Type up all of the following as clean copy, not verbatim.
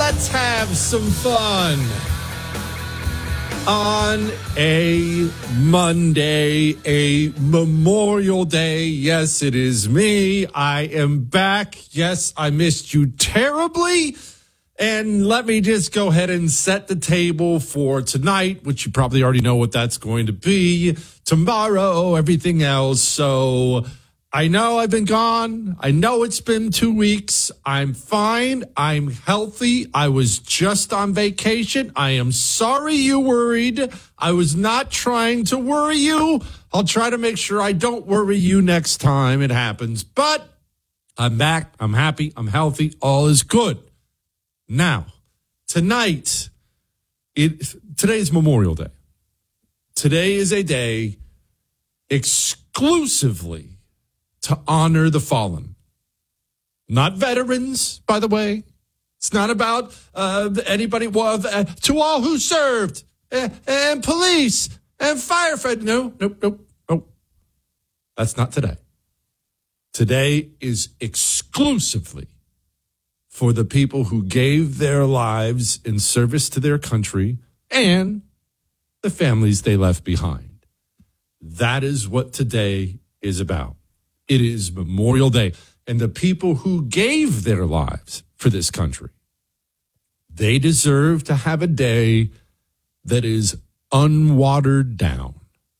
Let's have some fun on a Monday, a Memorial Day. Yes, it is me. I am back. Yes, I missed you terribly. And let me just go ahead and set the table for tonight, which you probably already know what that's going to be. Tomorrow, everything else. So I know I've been gone. I know it's been 2 weeks. I'm fine. I'm healthy. I was just on vacation. I am sorry you worried. I was not trying to worry you. I'll try to make sure I don't worry you next time it happens. But I'm back. I'm happy. I'm healthy. All is good. Now, tonight, today's Memorial Day. Today is a day exclusively to honor the fallen. Not veterans, by the way. It's not about anybody. To all who served, and police, and firefighters. No. That's not today. Today is exclusively for the people who gave their lives in service to their country and the families they left behind. That is what today is about. It is Memorial Day. And the people who gave their lives for this country, they deserve to have a day that is unwatered down.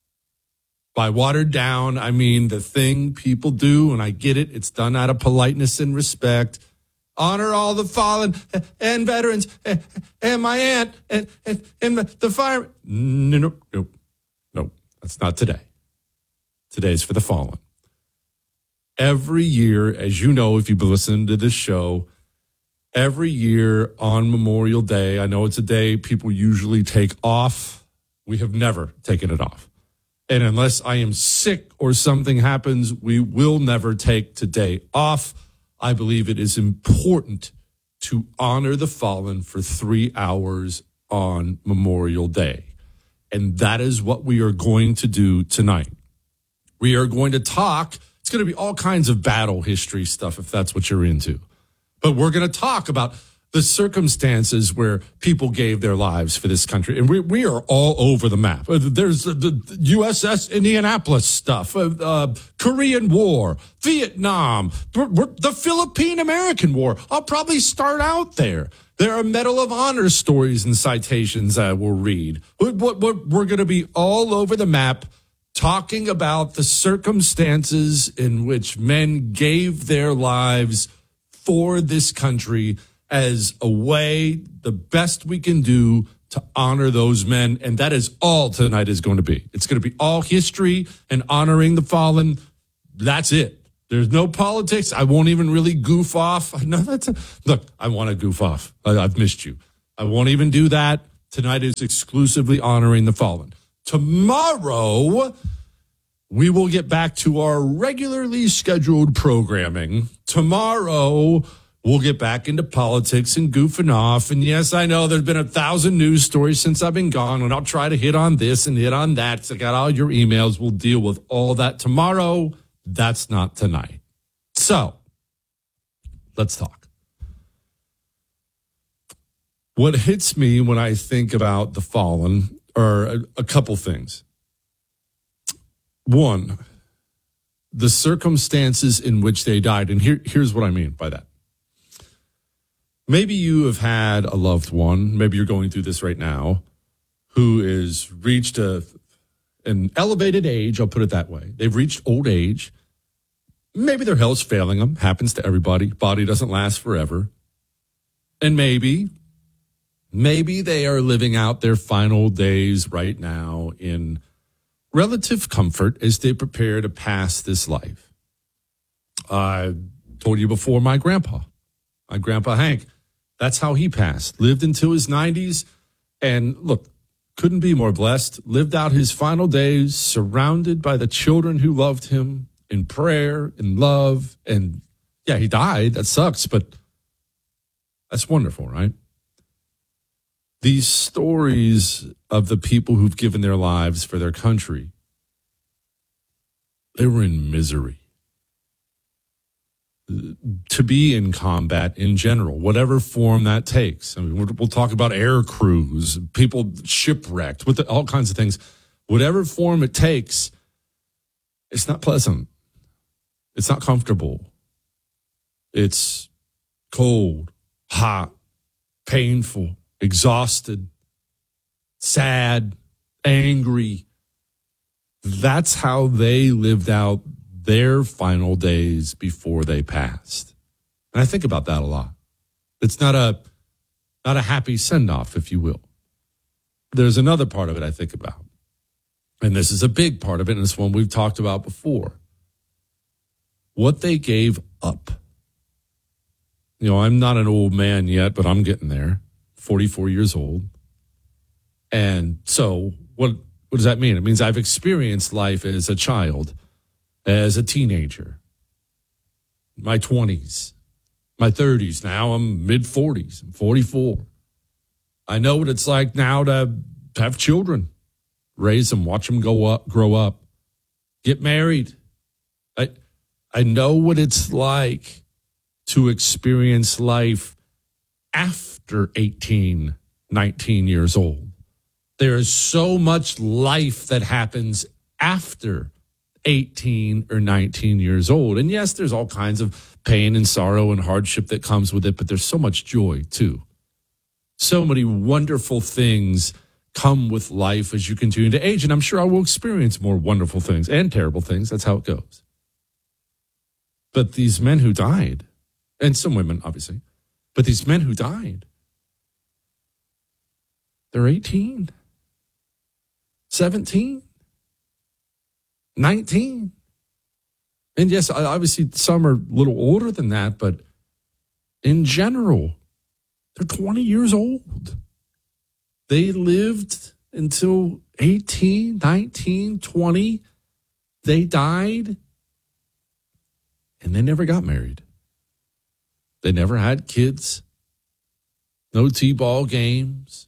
By watered down, I mean the thing people do, and I get it, it's done out of politeness and respect. Honor all the fallen and veterans and my aunt and the fire. No, that's not today. Today's for the fallen. Every year, as you know, if you've been listening to this show, every year on Memorial Day, I know it's a day people usually take off. We have never taken it off. And unless I am sick or something happens, we will never take today off. I believe it is important to honor the fallen for 3 hours on Memorial Day. And that is what we are going to do tonight. We are going to talk. It's going to be all kinds of battle history stuff, if that's what you're into. But we're going to talk about the circumstances where people gave their lives for this country. And we are all over the map. There's the USS Indianapolis stuff, Korean War, Vietnam, the Philippine-American War. I'll probably start out there. There are Medal of Honor stories and citations I will read. We're going to be all over the map talking about the circumstances in which men gave their lives for this country as a way, the best we can do to honor those men. And that is all tonight is going to be. It's going to be all history and honoring the fallen. That's it. There's no politics. I won't even really goof off. No, look, I want to goof off. I've missed you. I won't even do that. Tonight is exclusively honoring the fallen. Tomorrow, we will get back to our regularly scheduled programming. Tomorrow, we'll get back into politics and goofing off. And yes, I know there's been 1,000 news stories since I've been gone, and I'll try to hit on this and hit on that. So I got all your emails. We'll deal with all that tomorrow. That's not tonight. So let's talk. What hits me when I think about the fallen are a couple things. One, the circumstances in which they died. And here's what I mean by that. Maybe you have had a loved one, maybe you're going through this right now, who is reached an elevated age, I'll put it that way. They've reached old age. Maybe their health's failing them, happens to everybody. Body doesn't last forever. And maybe they are living out their final days right now in relative comfort as they prepare to pass this life. I told you before, my grandpa Hank, that's how he passed. Lived until his 90s. And look, couldn't be more blessed. Lived out his final days surrounded by the children who loved him in prayer, in love. And yeah, he died. That sucks, but that's wonderful, right? These stories of the people who've given their lives for their country, they were in misery. to be in combat in general, whatever form that takes. I mean, we'll talk about air crews, people shipwrecked, with all kinds of things. Whatever form it takes, it's not pleasant. It's not comfortable. It's cold, hot, painful, exhausted, sad, angry. That's how they lived out their final days before they passed. And I think about that a lot. It's not a happy send-off, if you will. There's another part of it I think about. And this is a big part of it, and it's one we've talked about before. What they gave up. You know, I'm not an old man yet, but I'm getting there. 44 years old. And so what does that mean? It means I've experienced life as a child, as a teenager, my 20s, my 30s. Now I'm mid-40s. I'm 44. I know what it's like now to have children, raise them, watch them grow up, get married. I know what it's like to experience life after 18, 19 years old. There is so much life that happens after 18 or 19 years old. And yes, there's all kinds of pain and sorrow and hardship that comes with it, but there's so much joy too. So many wonderful things come with life as you continue to age. And I'm sure I will experience more wonderful things and terrible things. That's how it goes. But these men who died, and some women, obviously, but these men who died, they're 18, 17, 19. And yes, obviously some are a little older than that, but in general, they're 20 years old. They lived until 18, 19, 20. They died, and they never got married. They never had kids. No t-ball games.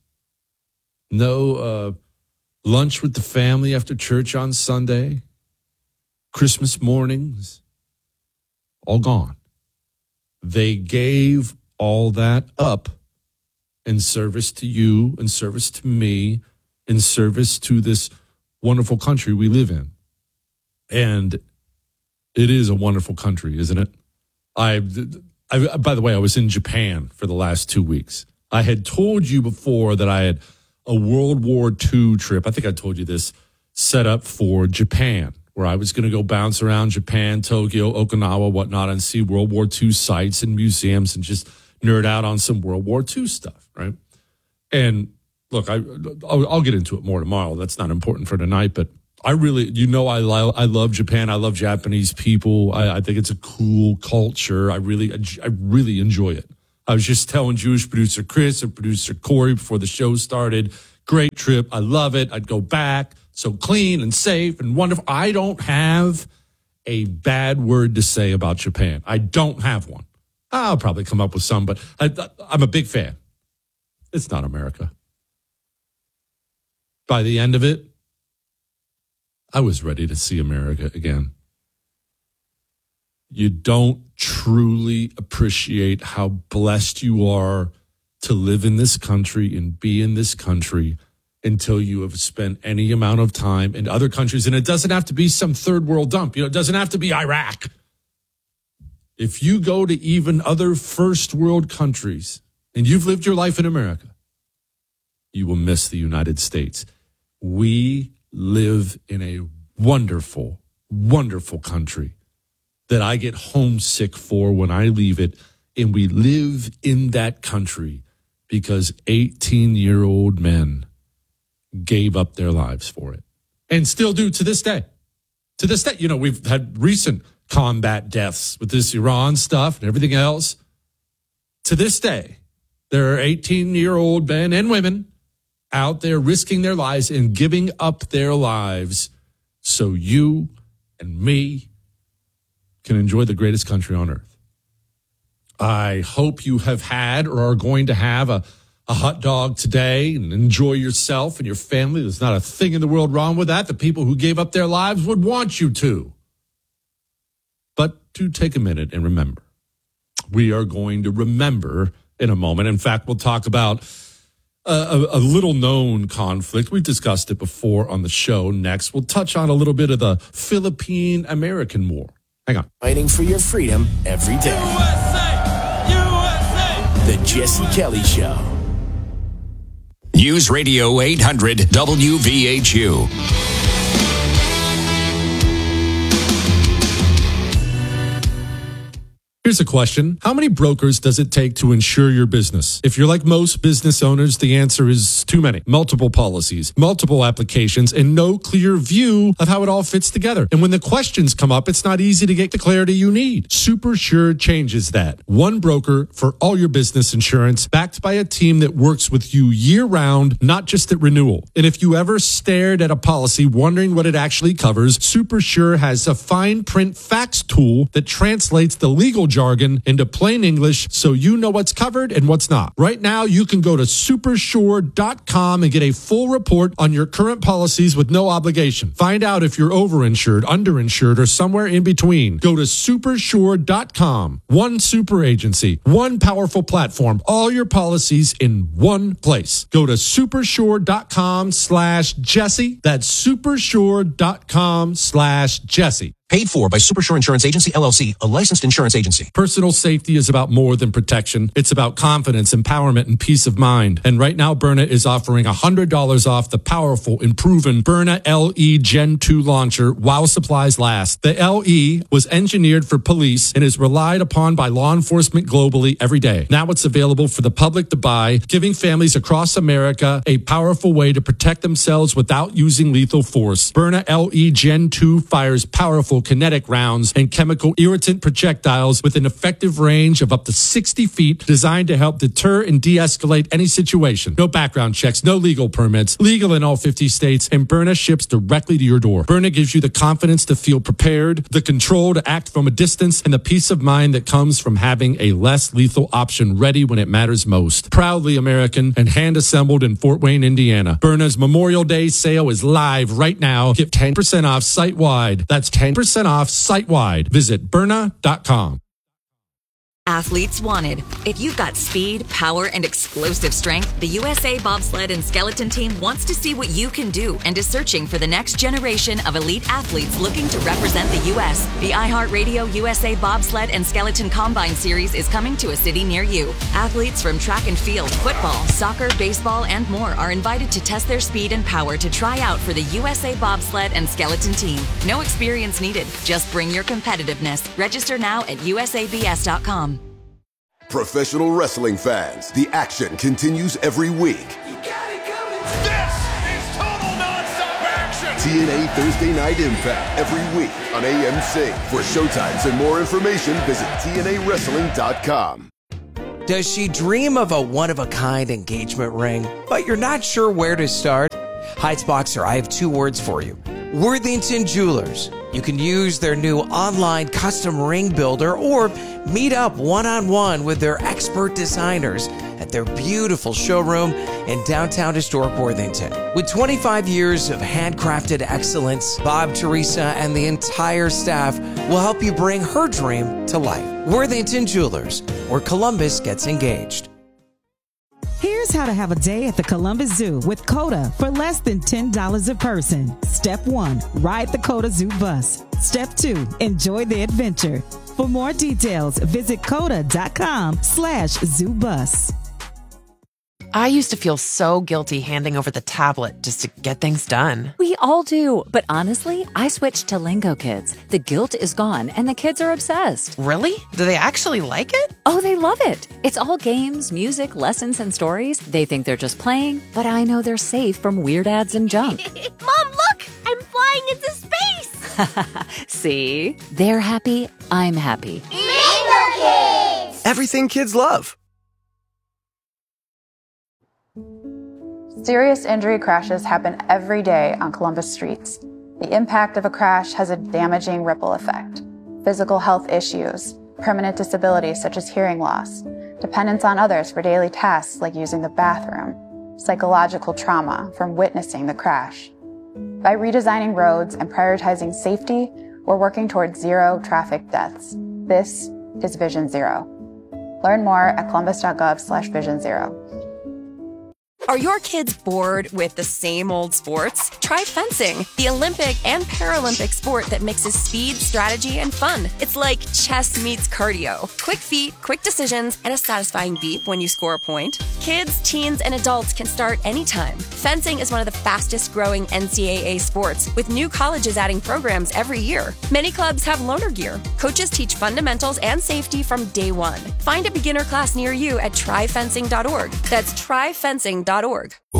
No lunch with the family after church on Sunday. Christmas mornings. All gone. They gave all that up in service to you, in service to me, in service to this wonderful country we live in. And it is a wonderful country, isn't it? I, by the way, I was in Japan for the last 2 weeks. I had told you before that I had a World War II trip. I think I told you this, set up for Japan, where I was going to go bounce around Japan, Tokyo, Okinawa, whatnot, and see World War II sites and museums and just nerd out on some World War II stuff, right? And look, I'll get into it more tomorrow. That's not important for tonight, but I really, I love Japan. I love Japanese people. I think it's a cool culture. I really enjoy it. I was just telling Jewish producer Chris and producer Corey before the show started, great trip. I love it. I'd go back. So clean and safe and wonderful. I don't have a bad word to say about Japan. I don't have one. I'll probably come up with some, but I'm a big fan. It's not America. By the end of it, I was ready to see America again. You don't truly appreciate how blessed you are to live in this country and be in this country until you have spent any amount of time in other countries. And it doesn't have to be some third world dump. It doesn't have to be Iraq. If you go to even other first world countries and you've lived your life in America, you will miss the United States. We live in a wonderful, wonderful country that I get homesick for when I leave it. And we live in that country because 18-year-old men gave up their lives for it and still do to this day. To this day, we've had recent combat deaths with this Iran stuff and everything else. To this day, there are 18-year-old men and women out there risking their lives and giving up their lives so you and me can enjoy the greatest country on earth. I hope you have had or are going to have a hot dog today and enjoy yourself and your family. There's not a thing in the world wrong with that. The people who gave up their lives would want you to. But do take a minute and remember we are going to remember in a moment. In fact, we'll talk about a little known conflict. We've discussed it before on the show. Next, we'll touch on a little bit of the Philippine-American War. Hang on. Fighting for your freedom every day. USA! USA! The Jesse Kelly Show. News Radio 800 WVHU. Here's a question. How many brokers does it take to insure your business? If you're like most business owners, the answer is too many. Multiple policies, multiple applications, and no clear view of how it all fits together. And when the questions come up, it's not easy to get the clarity you need. SuperSure changes that. One broker for all your business insurance, backed by a team that works with you year-round, not just at renewal. And if you ever stared at a policy wondering what it actually covers, SuperSure has a fine print facts tool that translates the legal jargon into plain English so you know what's covered and what's not. Right now, you can go to supersure.com and get a full report on your current policies with no obligation. Find out if you're overinsured, underinsured, or somewhere in between. Go to supersure.com. One super agency, one powerful platform, all your policies in one place. Go to supersure.com/Jesse. That's supersure.com/Jesse. Paid for by SuperSure Insurance Agency, LLC, a licensed insurance agency. Personal safety is about more than protection. It's about confidence, empowerment, and peace of mind. And right now, Byrna is offering $100 off the powerful, improved Byrna LE Gen 2 launcher while supplies last. The LE was engineered for police and is relied upon by law enforcement globally every day. Now it's available for the public to buy, giving families across America a powerful way to protect themselves without using lethal force. Byrna LE Gen 2 fires powerful kinetic rounds and chemical irritant projectiles with an effective range of up to 60 feet, designed to help deter and de-escalate any situation. No background checks, no legal permits, legal in all 50 states, and Byrna ships directly to your door. Byrna gives you the confidence to feel prepared, the control to act from a distance, and the peace of mind that comes from having a less lethal option ready when it matters most. Proudly American and hand-assembled in Fort Wayne, Indiana. Byrna's Memorial Day sale is live right now. Get 10% off site-wide. That's 10% off site-wide. Visit Byrna.com. Athletes wanted. If you've got speed, power, and explosive strength, the USA Bobsled and Skeleton Team wants to see what you can do and is searching for the next generation of elite athletes looking to represent the U.S. The iHeartRadio USA Bobsled and Skeleton Combine Series is coming to a city near you. Athletes from track and field, football, soccer, baseball, and more are invited to test their speed and power to try out for the USA Bobsled and Skeleton Team. No experience needed. Just bring your competitiveness. Register now at usabs.com. Professional wrestling fans, the action continues every week. You got it coming. This is total nonstop action. TNA Thursday Night Impact every week on AMC. For showtimes and more information, visit TNAWrestling.com. Does she dream of a one-of-a-kind engagement ring, but you're not sure where to start? Heights Boxer, I have two words for you. Worthington Jewelers. You can use their new online custom ring builder or meet up one-on-one with their expert designers at their beautiful showroom in downtown historic Worthington. With 25 years of handcrafted excellence, Bob, Teresa, and the entire staff will help you bring her dream to life. Worthington Jewelers, where Columbus gets engaged. Here's how to have a day at the Columbus Zoo with COTA for less than $10 a person. Step 1, ride the COTA Zoo bus. Step 2, enjoy the adventure. For more details, visit COTA.com/ZooBus. I used to feel so guilty handing over the tablet just to get things done. We all do. But honestly, I switched to Lingo Kids. The guilt is gone and the kids are obsessed. Really? Do they actually like it? Oh, they love it. It's all games, music, lessons, and stories. They think they're just playing, but I know they're safe from weird ads and junk. Mom, look! I'm flying into space! See? They're happy. I'm happy. Lingo Kids! Everything kids love. Serious injury crashes happen every day on Columbus streets. The impact of a crash has a damaging ripple effect. Physical health issues, permanent disabilities such as hearing loss, dependence on others for daily tasks like using the bathroom, psychological trauma from witnessing the crash. By redesigning roads and prioritizing safety, we're working towards zero traffic deaths. This is Vision Zero. Learn more at columbus.gov/Vision Zero. Are your kids bored with the same old sports? Try fencing, the Olympic and Paralympic sport that mixes speed, strategy, and fun. It's like chess meets cardio. Quick feet, quick decisions, and a satisfying beep when you score a point. Kids, teens, and adults can start anytime. Fencing is one of the fastest growing NCAA sports, with new colleges adding programs every year. Many clubs have loaner gear. Coaches teach fundamentals and safety from day one. Find a beginner class near you at tryfencing.org. That's tryfencing.org.